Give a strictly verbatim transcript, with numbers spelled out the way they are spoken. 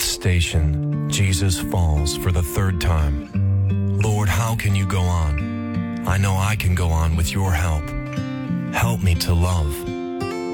seventh station, Jesus falls for the third time. Lord, how can you go on? I know I can go on with your help. Help me to love.